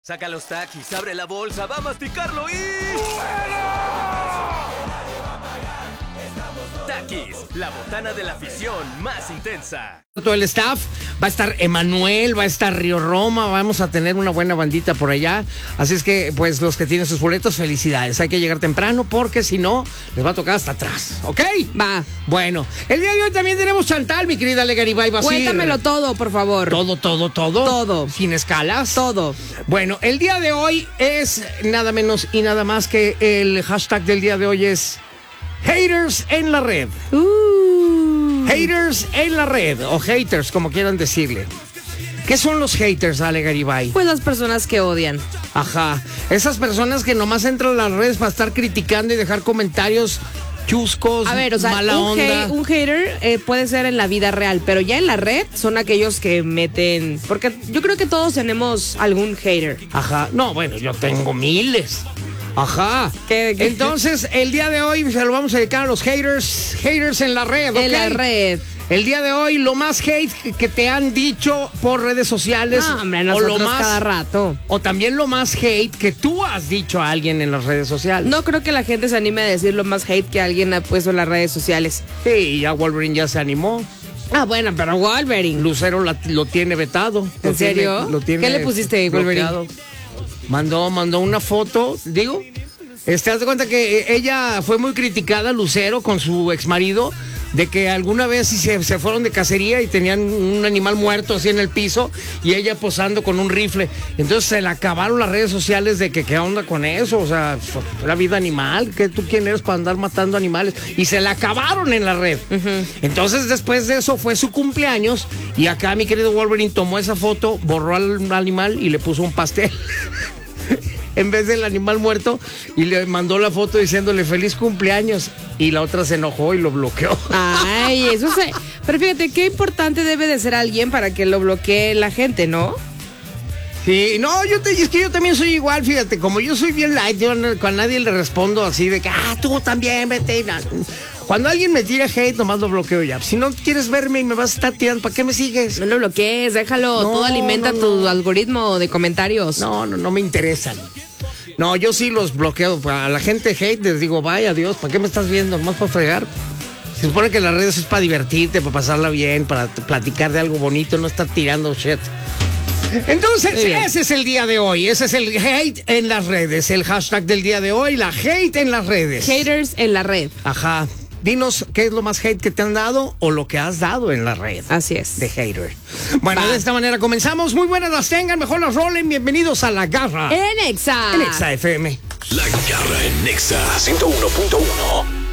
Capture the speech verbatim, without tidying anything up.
Saca los taquis, abre la bolsa, va a masticarlo y... Taquis, la botana de la afición más intensa. Todo el staff, va a estar Emanuel, va a estar Río Roma, vamos a tener una buena bandita por allá. Así es que, pues, los que tienen sus boletos, felicidades. Hay que llegar temprano porque si no, les va a tocar hasta atrás, ¿ok? Va. Bueno, el día de hoy también tenemos Chantal, mi querida Legaribay Basir. Cuéntamelo todo, por favor. Todo, todo, todo. Todo. Sin escalas. Todo. Bueno, el día de hoy es nada menos y nada más que el hashtag del día de hoy es haters en la red. Uh. Haters en la red, o haters, como quieran decirle. ¿Qué son los haters, Ale Garibay? Pues las personas que odian. Ajá, esas personas que nomás entran a las redes para estar criticando y dejar comentarios chuscos, A ver, o sea, mala un, onda. hate, un hater eh, puede ser en la vida real, pero ya en la red son aquellos que meten... Porque yo creo que todos tenemos algún hater. Ajá, no, bueno, yo tengo miles. Ajá. ¿Qué, qué? Entonces, el día de hoy se lo vamos a dedicar a los haters, haters en la red, ¿ok? En la red. El día de hoy, lo más hate que te han dicho por redes sociales. No, hombre, o nosotros lo más, cada rato. O también lo más hate que tú has dicho a alguien en las redes sociales. No creo que la gente se anime a decir lo más hate que alguien ha puesto en las redes sociales. Sí, ya Wolverine ya se animó. Ah, bueno, pero Wolverine. Lucero la- lo tiene vetado. ¿En Lo serio? tiene- lo tiene ¿Qué le pusiste, Wolverine? bloqueado. Mandó, mandó una foto, digo. Este, haz de cuenta que eh, ella fue muy criticada, Lucero, con su exmarido, de que alguna vez se, se fueron de cacería y tenían un animal muerto así en el piso y ella posando con un rifle. Entonces se le acabaron las redes sociales de que qué onda con eso, o sea, la vida animal, que tú quién eres para andar matando animales. Y se le acabaron en la red. Uh-huh. Entonces después de eso fue su cumpleaños y acá mi querido Wolverine tomó esa foto, borró al animal y le puso un pastel. En vez del animal muerto, y le mandó la foto diciéndole feliz cumpleaños, y la otra se enojó y lo bloqueó. Ay, eso se... Pero fíjate, qué importante debe de ser alguien para que lo bloquee la gente, ¿no? Sí, no, yo te, es que yo también soy igual, fíjate, como yo soy bien light, yo no, con nadie le respondo así de que, ah, tú también, vete. No. Cuando alguien me tira hate, nomás lo bloqueo ya. Si no quieres verme y me vas a estar tirando, ¿para qué me sigues? No lo bloquees, déjalo, No, todo alimenta no, no. tu algoritmo de comentarios. No, no, no me interesan. No, yo sí los bloqueo. A la gente hate les digo, vaya Dios, ¿para qué me estás viendo? ¿Más para fregar? Se supone que las redes es para divertirte, para pasarla bien, para platicar de algo bonito, no estar tirando shit. Entonces, ese es el día de hoy. Ese es el hate en las redes. El hashtag del día de hoy, la hate en las redes. Haters en la red. Ajá. Dinos qué es lo más hate que te han dado o lo que has dado en la red. Así es. De hater. Bueno, Va. de esta manera comenzamos. Muy buenas las tengan, mejor las rolen. Bienvenidos a La Garra. En Exa. En Exa F M. La Garra en Nexa ciento uno punto uno.